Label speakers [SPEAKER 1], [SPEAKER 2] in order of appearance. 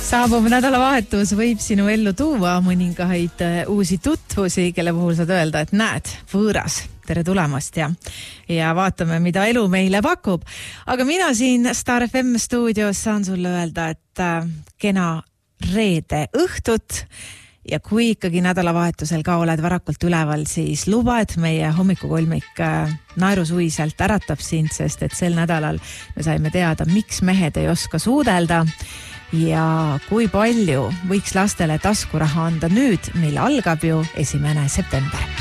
[SPEAKER 1] Saabuv nädalavahetus võib sinu ellu tuua mõningaid uusi tutvusi, kelle puhul saad öelda, et näed, võõras, tere tulemast ja vaatame, mida elu meile pakub. Aga mina siin Star FM stuudios saan sulle öelda, et kena reede õhtut ja kui ikkagi nädalavahetusel ka oled varakult üleval, siis luba, et meie hommikukolmik naerusuiselt äratab sind, sest et sel nädalal me saime teada, miks mehed ei oska suudelda ja kui palju võiks lastele taskuraha anda nüüd, mil algab ju 1. september.